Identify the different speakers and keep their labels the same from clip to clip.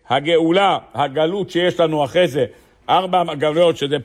Speaker 1: הגאולה, הגלות שיש לנו אחרי זה, 4 גלויות, שזה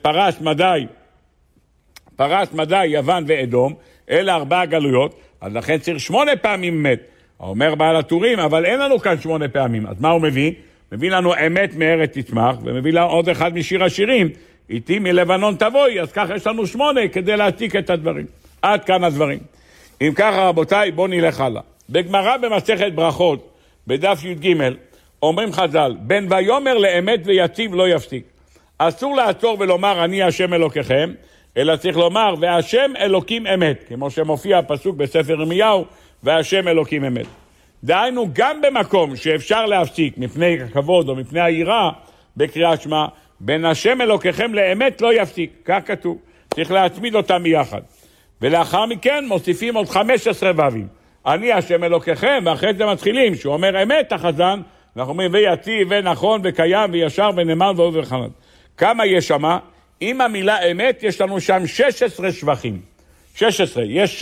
Speaker 1: פרס, מדי, יוון ואדום, אלה 4 גלויות, אז לכן צריך 8 פעמים אמת. אומר בעל הטורים, אבל אין לנו כאן 8 פעמים. אז מה הוא מביא? מביא לנו אמת מארץ תצמח, ומביא לנו עוד אחד משיר השירים, איתי מלבנון תבואי, אז ככה יש לנו 8 כדי להעתיק את הדברים. עד כאן הדברים. אם ככה רבותיי, בואו נלך הלאה. בגמרא במסכת ברכות, בדף י"ג, אומרים חז"ל, בין ויאמר לאמת ויציב לא יפסיק. אסור לעצור ולומר אני השם אלוקיכם, אלא צריך לומר והשם אלוקים אמת, כמו שמופיע הפסוק בספר ירמיהו, והשם אלוקים אמת. דהיינו גם במקום שאפשר להפסיק מפני הכבוד או מפני היראה בקריאת שמע, בין השם אלוקיכם לאמת לא יפסיק, כך כתוב. צריך להצמיד אותם ביחד. ולאחר מכן מוסיפים עוד 15 ו"ים. אני השם אלוקיכם, ואחרי זה מתחילים, שהוא אומר אמת החזן, אנחנו אומרים ויציב ונכון וקיים וישר ונאמן ואהוב וחמד. כמה יש שם? עם המילה אמת יש לנו שם 16 שבחים. 16, יש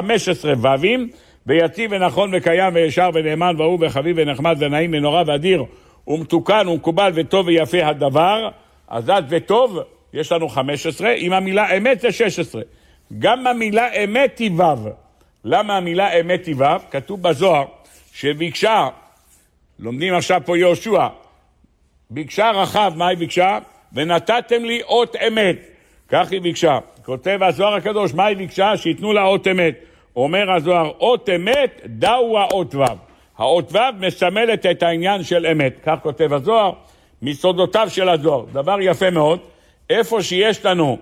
Speaker 1: 15 ו"ים, ויציב ונכון וקיים וישר ונאמן ואהוב וחביב ונחמד ונעים ונורא ואדיר ומתוקן ומקובל וטוב ויפה הדבר. אז עד וטוב יש לנו 15, עם המילה אמת זה 16. גם המילה אמת היא ו"ו. למה המילה אמת היא ו"ו? כתוב בזוהר שביקשה, לומדים עכשיו פה יהושע, ביקשה רחב, מה היא ביקשה? ונתתם לי אות אמת. כך היא ביקשה. כותב הזוהר הקדוש, מה היא ביקשה? שיתנו לה אות אמת. אומר הזוהר, אות אמת דאו האות ו"ו. האות ו"ו מסמלת את העניין של אמת. כך כותב הזוהר, מסודותיו של הזוהר. דבר יפה מאוד, איפה שיש לנו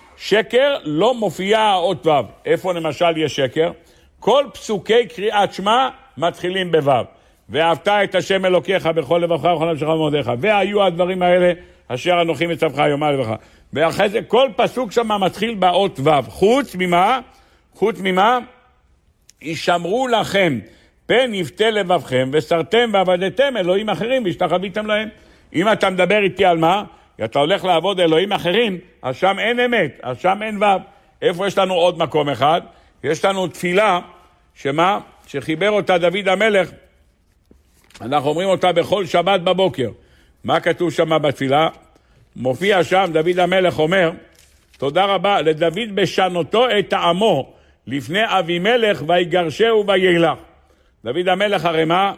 Speaker 1: שקר לא מופיע האות ו"ו. איפה למשל יש שקר? כל פסוקי קריאת שמע מתחילים בו"ו. ואהבת את השם אלוקיך בכל לבבך ובכל נפשך ובמאודיך. והיו הדברים האלה אשר אנוכי מצווך יומם ולילה. ואחרי זה כל פסוק שם מתחיל באות ו"ו. חוץ ממה? ישמרו לכם פן יפתה לבבכם וסרתם ועבדתם אלוהים אחרים והשתחוויתם להם. אם אתה מדבר איתי על מה? אתה הולך לעבוד אלוהים אחרים, אז שם אין אמת, אז שם אין ו"ו. איפה יש לנו עוד מקום אחד? יש לנו תפילה, שמה? שחיבר אותה דוד המלך, אנחנו אומרים אותה בכל שבת בבוקר. מה כתוב שם בתפילה? מופיע שם, דוד המלך אומר, תודה רבה לדוד בשנותו את עמו, לפני אבימלך ויגרשהו וילך. דוד המלך הרי מה?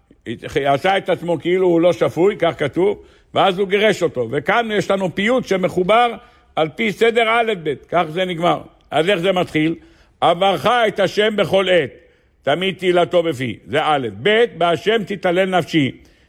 Speaker 1: עשה את עצמו כאילו הוא לא שפוי, כך כתוב, ואז הוא גירש אותו. וכאן יש לנו פיוט שמחובר על פי סדר א' ב', כך זה נגמר. אז איך זה מתחיל? עברך את השם בכל עת, תמיד תהילתו בפי, זה א', ב', בהשם תתעלל נפשי,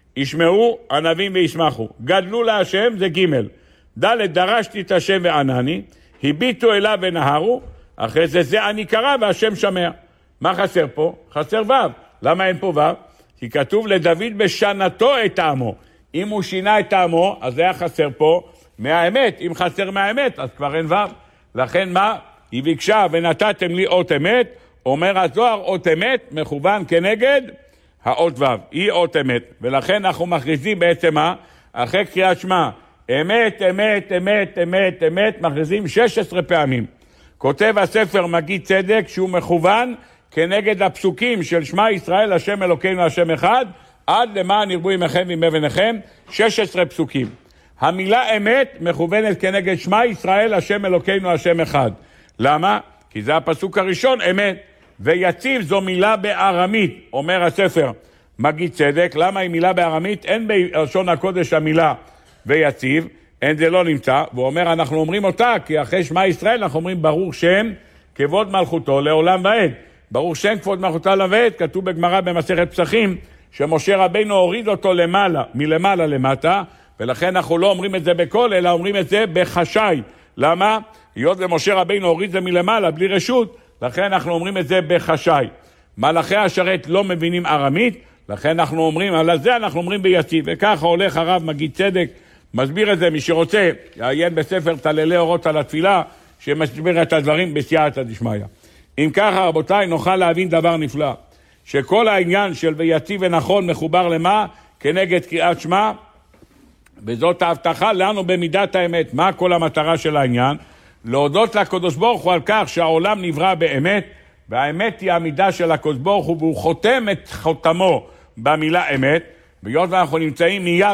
Speaker 1: ישמעו ענבים וישמחו, גדלו להשם זה ג', ד', דרשתי את השם וענני, הביטו אליו ונהרו, אחרי זה אני קרא והשם שמע. מה חסר פה? חסר ו"ו. למה אין פה ו"ו? כי כתוב לדוד בשנתו את עמו. אם הוא שינה את עמו, אז זה היה חסר פה מהאמת. אם חסר מהאמת, אז כבר אין ו"ו. לכן מה? היא ביקשה ונתתם לי אות אמת, אומר הזוהר אות אמת מכוון כנגד האות ו"ו. היא אות אמת. ולכן אנחנו מכריזים בעצם מה? אחרי קריאת שמע, אמת, אמת, אמת, אמת, אמת, מכריזים 16 פעמים. כותב הספר מגיד צדק שהוא מכוון כנגד הפסוקים של שמע ישראל השם אלוקינו השם אחד, עד למען ירבו ימיכם וימי בניכם, 16 פסוקים. המילה אמת מכוונת כנגד שמע ישראל השם אלוקינו השם אחד. למה? כי זה הפסוק הראשון, אמת. ויציב זו מילה בארמית, אומר הספר מגיד צדק. למה היא מילה בארמית? אין בלשון הקודש המילה ויציב, אין זה לא נמצא, והוא אומר אנחנו אומרים אותה כי אחרי שמע ישראל אנחנו אומרים ברוך שם כבוד מלכותו לעולם ועד. ברוך שם כבוד מלכותו לעולם ועד, כתוב בגמרא במסכת פסחים שמשה רבינו הוריד אותו למעלה, מלמעלה למטה, ולכן אנחנו לא אומרים את זה בקול אלא אומרים את זה בחשאי. למה? היות ומשה רבינו הוריד זה מלמעלה בלי רשות, לכן אנחנו אומרים את זה בחשאי. מלאכי השרת לא מבינים ארמית, לכן אנחנו אומרים על זה אנחנו אומרים ביציב. וככה הולך הרב מגיד צדק מסביר את זה. מי שרוצה יעיין בספר תללי אורות על התפילה שמסביר את הדברים בסייעתא דשמיא. אם ככה רבותיי נוכל להבין דבר נפלא, שכל העניין של ויציב ונכון מחובר למה? כנגד קריאת שמע, וזאת ההבטחה לנו במידת האמת. מה כל המטרה של העניין? להודות לקדוש ברוך הוא על כך שהעולם נברא באמת, והאמת היא המידה של הקדוש ברוך הוא, והוא חותם את חותמו במילה אמת, והיות ואנחנו נמצאים מיד